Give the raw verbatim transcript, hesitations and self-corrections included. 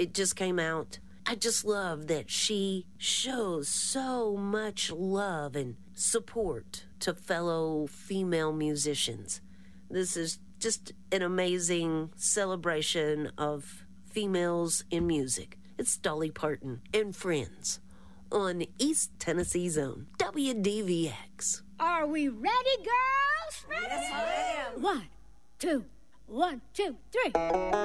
It just came out. I just love that she shows so much love and support to fellow female musicians. This is just an amazing celebration of females in music. It's Dolly Parton and Friends on East Tennessee's own W D V X. Are we ready, girls? Ready? Yes, ma'am. One, two, one, two, three.